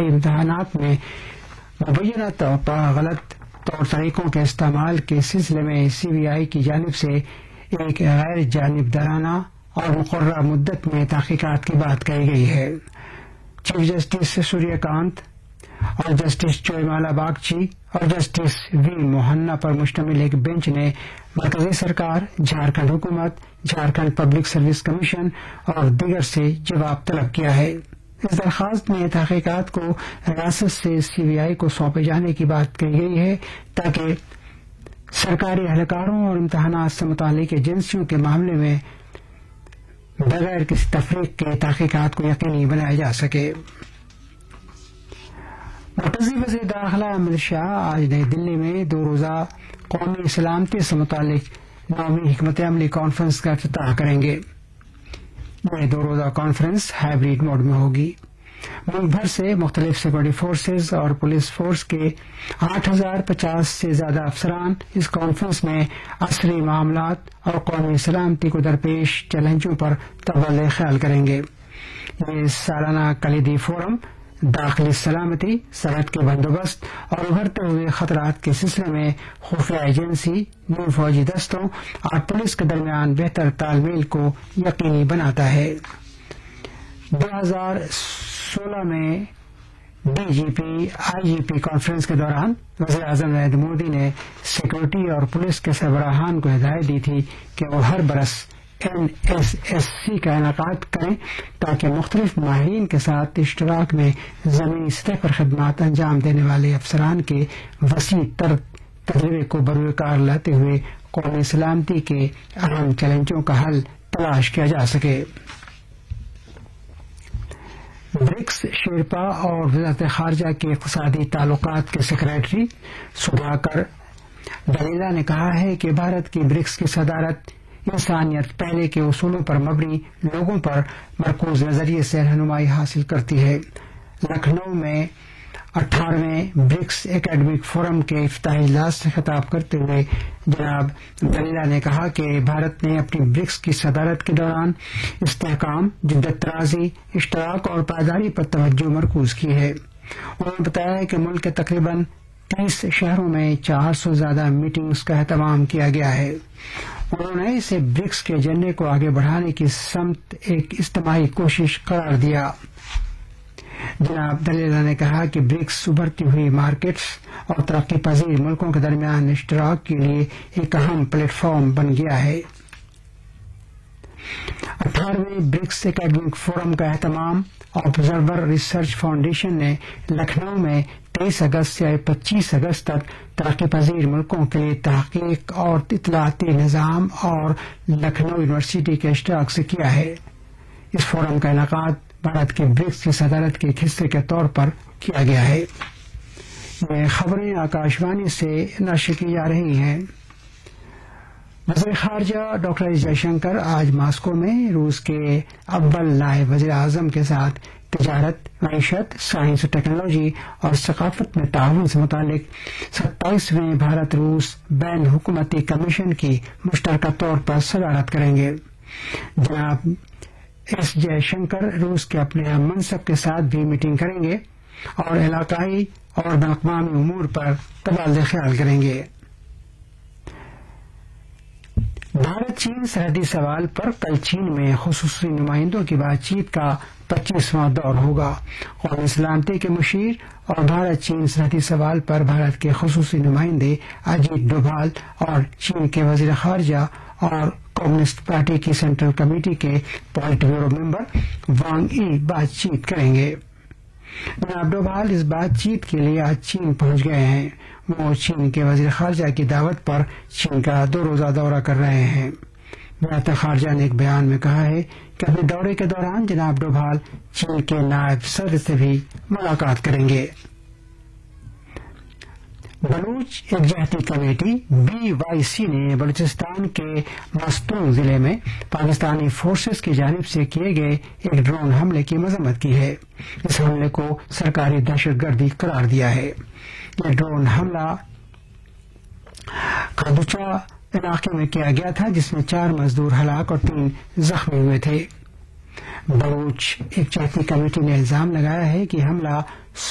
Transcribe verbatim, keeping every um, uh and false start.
انتہائی امتحانات میں مبینہ طور پر غلط طور طریقوں کے استعمال کے سلسلے میں سی بی آئی کی جانب سے ایک غیر جانبدارانہ اور مقررہ مدت میں تحقیقات کی بات کہی گئی ہے۔ چیف جسٹس سوریہ کانت اور جسٹس چوئمالا باگچی اور جسٹس وی موہنا پر مشتمل ایک بینچ نے مرکزی سرکار، جھارکھنڈ حکومت، جھارکھنڈ پبلک سروس کمیشن اور دیگر سے جواب طلب کیا ہے۔ اس درخواست میں تحقیقات کو ریاست سے سی بی آئی کو سونپے جانے کی بات کہی گئی ہے تاکہ سرکاری اہلکاروں اور امتحانات سے متعلق ایجنسیوں کے معاملے میں بغیر کسی تفریق کے تحقیقات کو یقینی بنایا جا سکے۔ مرکزی وزیر داخلہ امت شاہ آج نئی دلی میں دو روزہ قومی سلامتی سے متعلق نویں حکمت عملی کانفرنس کا افتتاح کریں گے۔ یہ دو روزہ کانفرنس ہائبریڈ موڈ میں ہوگی۔ ملک بھر سے مختلف سیکورٹی فورسز اور پولیس فورس کے آٹھ ہزار پچاس سے زیادہ افسران اس کانفرنس میں عصری معاملات اور قومی سلامتی کو درپیش چیلنجوں پر تبادلہ خیال کریں گے۔ یہ سالانہ کلیدی فورم داخلی سلامتی، سرحد کے بندوبست اور ابھرتے ہوئے خطرات کے سلسلے میں خفیہ ایجنسی، نیو فوجی دستوں اور پولیس کے درمیان بہتر تال میل کو یقینی بناتا ہے۔ دو ہزار سولہ میں ڈی جی پی آئی جی پی کانفرنس کے دوران وزیر اعظم نریندر مودی نے سیکورٹی اور پولیس کے سربراہان کو ہدایت دی تھی کہ وہ ہر برس این ایس ایس سی کا انعقاد کریں تاکہ مختلف ماہرین کے ساتھ اشتراک میں زمینی سطح پر خدمات انجام دینے والے افسران کے وسیع تر تجربے کو بروئے کار لاتے ہوئے قومی سلامتی کے اہم چیلنجوں کا حل تلاش کیا جا سکے۔ برکس شیرپا اور وزارت خارجہ کے اقتصادی تعلقات کے سیکریٹری سدھاکر دلیلا نے کہا ہے کہ بھارت کی برکس کی صدارت انسانیت پہلے کے اصولوں پر مبنی لوگوں پر مرکوز نظریے سے رہنمائی حاصل کرتی ہے۔ لکھنؤ میں اٹھارہویں برکس اکیڈمک فورم کے افتتاحی اجلاس سے خطاب کرتے ہوئے جناب دلیلا نے کہا کہ بھارت نے اپنی برکس کی صدارت کے دوران استحکام، جدت طرازی، اشتراک اور پائیداری پر توجہ مرکوز کی ہے۔ انہوں نے بتایا کہ ملک کے تقریباً تیس شہروں میں چار سو زیادہ میٹنگز کا اہتمام کیا گیا ہے۔ انہوں نے اسے برکس کے ایجنڈے کو آگے بڑھانے کی سمت ایک اجتماعی کوشش قرار دیا۔ جناب دلیلا نے کہا کہ برکس ابھرتی ہوئی مارکیٹس اور ترقی پذیر ملکوں کے درمیان اشتراک کے لیے ایک اہم پلیٹ فارم بن گیا ہے۔ اٹھارہویں برکس اکیڈمک فورم کا اہتمام آبزرور ریسرچ فاؤنڈیشن نے لکھنؤ میں تیئیس اگست سے پچیس اگست تک ترقی پذیر ملکوں کے لیے تحقیق اور اطلاعاتی نظام اور لکھنؤ یونیورسٹی کے اشتراک سے کیا ہے۔ اس فورم کا انعقاد بھارت کی برکس کی صدارت کے ایک حصے کے طور پر کیا گیا ہے۔ یہ خبریں آکاشوانی سے نشر کی جا رہی ہیں۔ وزیر خارجہ ڈاکٹر ایس جے شنکر آج ماسکو میں روس کے اول نائب وزیر اعظم کے ساتھ تجارت، معیشت، سائنس و ٹیکنالوجی اور ثقافت میں تعاون سے متعلق ستائیسویں بھارت روس بین حکومتی کمیشن کی مشترکہ طور پر صدارت کریں گے۔ جناب ایس جے شنکر روس کے اپنے اہم منصب کے ساتھ بھی میٹنگ کریں گے اور علاقائی اور بین الاقوامی امور پر تبادلہ خیال کریں گے۔ بھارت چین سرحدی سوال پر کل چین میں خصوصی نمائندوں کی بات چیت کا پچیسواں دور ہوگا۔ قومی سلامتی کے مشیر اور بھارت چین سرحدی سوال پر بھارت کے خصوصی نمائندے اجیت ڈوبھال اور چین کے وزیر خارجہ اور کمیونسٹ پارٹی کی سینٹرل کمیٹی کے پولیٹ بیورو ممبر وانگ ای بات چیت کریں گے۔ جناب ڈوبھال اس بات چیت کے لیے آج چین پہنچ گئے ہیں۔ وہ چین کے وزیر خارجہ کی دعوت پر چین کا دو روزہ دورہ کر رہے ہیں۔ وزارت خارجہ نے ایک بیان میں کہا ہے کہ اپنے دورے کے دوران جناب ڈوبھال چین کے نائب صدر سے بھی ملاقات کریں گے۔ بلوچ یکجہتی کمیٹی بی وائی سی نے بلوچستان کے مستونگ ضلع میں پاکستانی فورسز کی جانب سے کیے گئے ایک ڈرون حملے کی مذمت کی ہے۔ اس حملے کو سرکاری دہشت گردی قرار دیا ہے۔ یہ ڈرون حملہ کھادوچا علاقے میں کیا گیا تھا جس میں چار مزدور ہلاک اور تین زخمی ہوئے تھے۔ بلوچ یکجہتی کمیٹی نے الزام لگایا ہے کہ حملہ